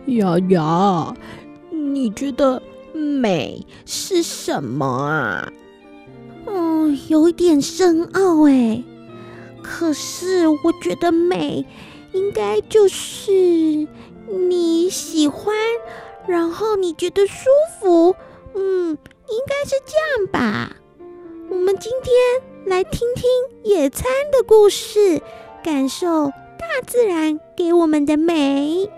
雅雅，你觉得美是什么啊？ 有一点深奥哎。可是我觉得美应该就是你喜欢，然后你觉得舒服，应该是这样吧。我们今天来听听野餐的故事，感受大自然给我们的美。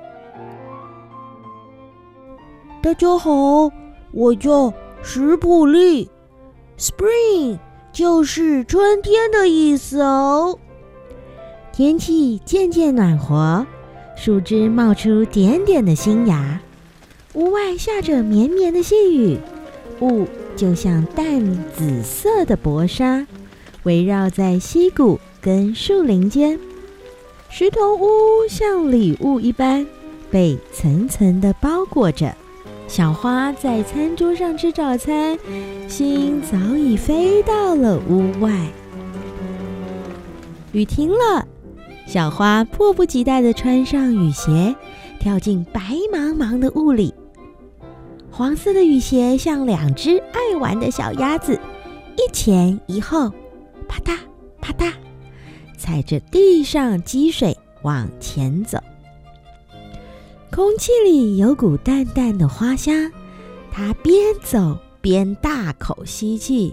大家好，我叫史普利。Spring 就是春天的意思哦。 天气渐渐暖和，树枝冒出点点的新芽，屋外下着绵绵的细雨，雾就像淡紫色的薄纱，围绕在溪谷跟树林间。石头屋像礼物一般被层层的包裹着。小花在餐桌上吃早餐，心早已飞到了屋外。雨停了，小花迫不及待地穿上雨鞋，跳进白茫茫的雾里。黄色的雨鞋像两只爱玩的小鸭子，一前一后，啪嗒啪嗒，踩着地上积水往前走。空气里有股淡淡的花香，它边走边大口吸气，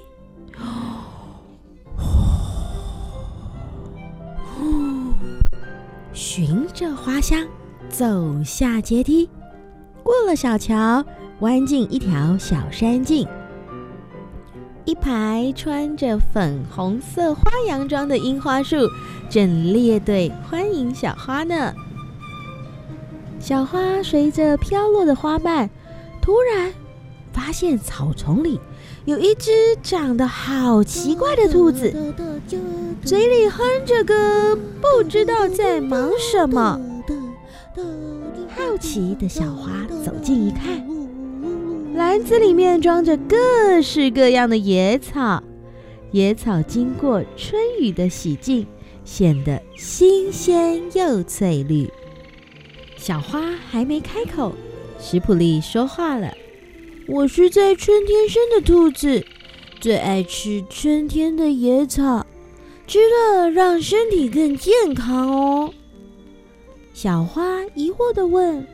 循着花香走下阶梯，过了小桥，弯进一条小山径。一排穿着粉红色花洋装的樱花树正列队欢迎小花呢。小花随着飘落的花瓣，突然发现草丛里有一只长得好奇怪的兔子，嘴里哼着歌，不知道在忙什么。好奇的小花走近一看，篮子里面装着各式各样的野草，野草经过春雨的洗净，显得新鲜又翠绿。小花还没开口，史普利说话了： 我是在春天生的兔子，最爱吃春天的野草，吃了让身体更健康哦。 小花疑惑地问：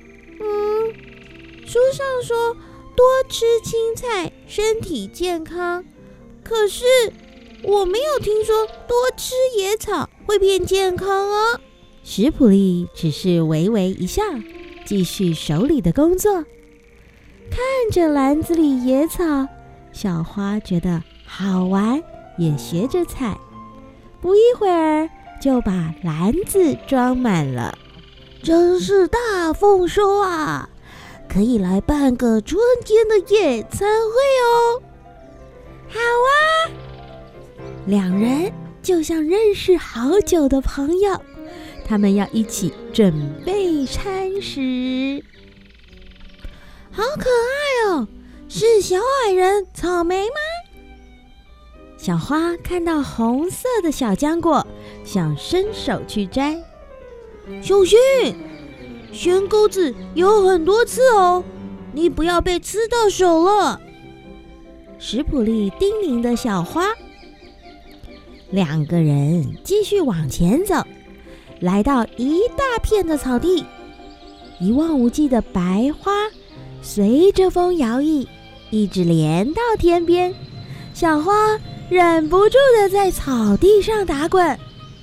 书上说多吃青菜身体健康，可是我没有听说多吃野草会变健康啊。 史普利只是微微一笑，继续手里的工作。看着篮子里野草，小花觉得好玩，也学着采。不一会儿就把篮子装满了， 真是大丰收啊！可以来办个春天的野餐会哦。 好啊！ 两人就像认识好久的朋友，他们要一起准备餐食。 好可爱哦！是小矮人草莓吗？ 小花看到红色的小浆果，想伸手去摘。 小心，悬钩子有很多刺哦，你不要被刺到手了。 史普利叮咛的小花。两个人继续往前走，来到一大片的草地，一望无际的白花随着风摇曳，一直连到天边。小花忍不住的在草地上打滚。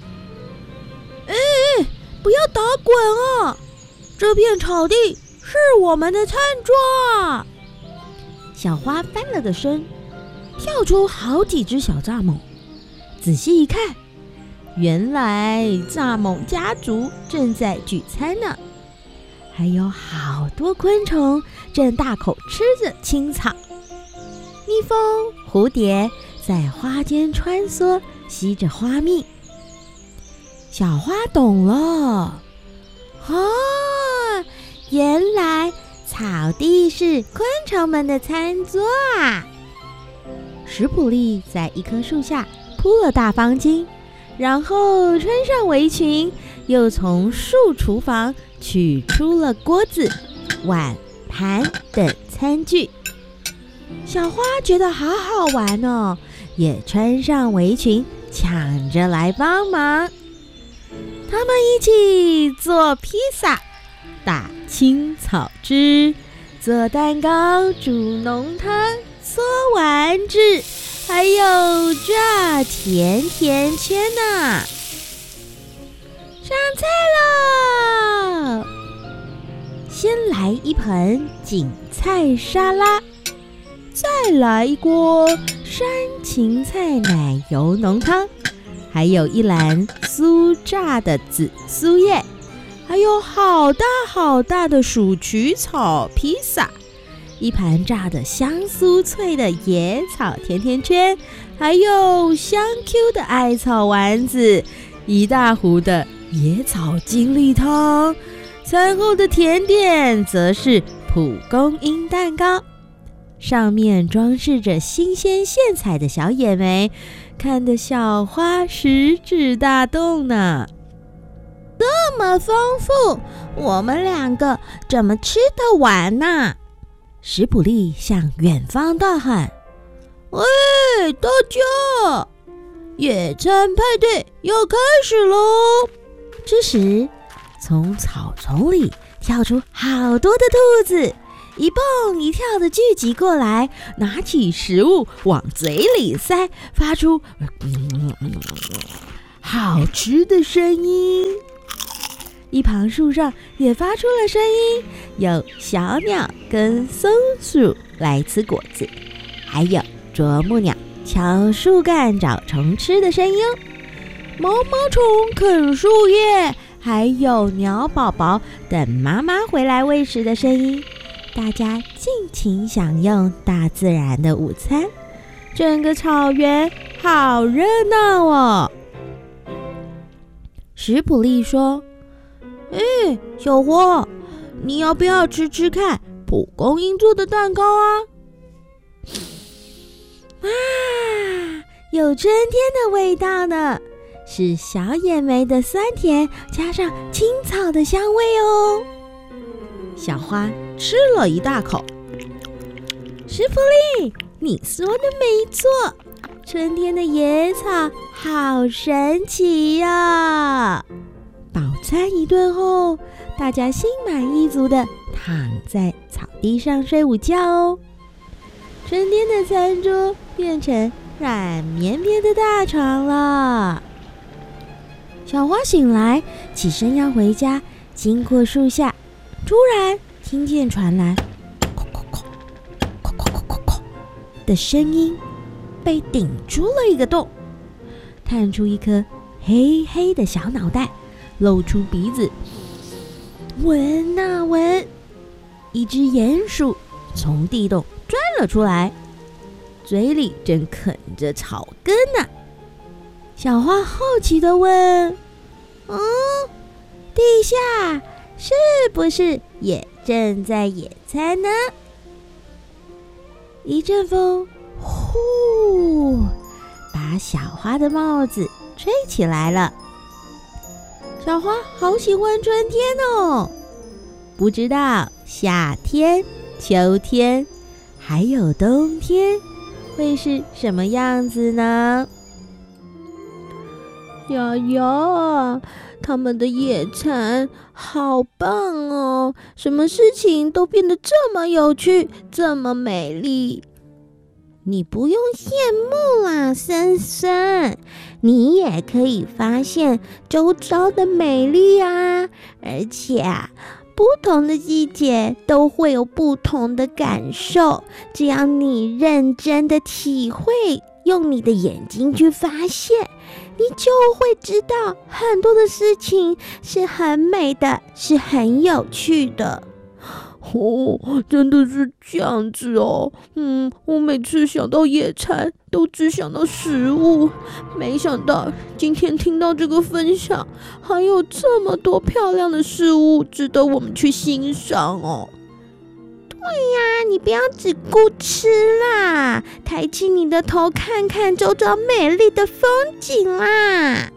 不要打滚啊！这片草地是我们的餐桌啊！ 小花翻了个身，跳出好几只小蚱蜢。仔细一看，原来蚱蜢家族正在聚餐呢，还有好多昆虫正大口吃着青草。蜜蜂、蝴蝶在花间穿梭，吸着花蜜。小花懂了，原来草地是昆虫们的餐桌啊！史普利在一棵树下铺了大方巾，然后穿上围裙， 又从树厨房取出了锅子、碗、盘等餐具。小花觉得好好玩哦，也穿上围裙，抢着来帮忙。他们一起做披萨、打青草汁、做蛋糕、煮浓汤、搓丸子，还有炸甜甜圈呢。上菜喽！先来一盆锦菜沙拉，再来一锅山芹菜奶油浓汤，还有一篮酥炸的紫苏叶，还有好大好大的薯曲草披萨，一盘炸的香酥脆的野草甜甜圈，还有香 Q 的艾草丸子，一大壶的野草精力汤。餐后的甜点则是蒲公英蛋糕，上面装饰着新鲜现采的小野莓，看得小花食指大动呢。 这么丰富，我们两个怎么吃得完呢？ 史普利向远方大喊： 喂，大家，野餐派对要开始喽！ 这时从草丛里跳出好多的兔子，一蹦一跳的聚集过来，拿起食物往嘴里塞，发出好吃的声音。一旁树上也发出了声音，有小鸟跟松鼠来吃果子，还有啄木鸟敲树干找虫吃的声音，毛毛虫啃树叶，还有鸟宝宝等妈妈回来喂食的声音。大家尽情享用大自然的午餐，整个草原好热闹哦。史普利说： 小花，你要不要吃吃看蒲公英做的蛋糕啊？ 哇，有春天的味道呢，是小野莓的酸甜加上青草的香味哦。小花吃了一大口。史普利，你说的没错，春天的野草好神奇呀！饱餐一顿后，大家心满意足地躺在草地上睡午觉哦。春天的餐桌变成软绵绵的大床了。小花醒来，起身要回家，经过树下，突然听见传来叩叩叩叩叩叩叩叩的声音，被顶出了一个洞，探出一颗黑黑的小脑袋，露出鼻子，闻啊闻，一只鼹鼠从地洞钻了出来，嘴里正啃着草根呢。小花好奇地问：地下是不是也正在野餐呢？一阵风呼，把小花的帽子吹起来了。小花好喜欢春天哦，不知道夏天、秋天还有冬天会是什么样子呢？ 呀呀，他们的野餐好棒哦！什么事情都变得这么有趣，这么美丽。 你不用羡慕啦，森森，你也可以发现周遭的美丽啊！而且不同的季节都会有不同的感受，只要你认真的体会，用你的眼睛去发现，你就会知道很多的事情是很美的，是很有趣的。 真的是这样子哦。我每次想到野餐，都只想到食物，没想到今天听到这个分享，还有这么多漂亮的事物值得我们去欣赏哦。 对呀，你不要只顾吃啦，抬起你的头看看周遭美丽的风景啦。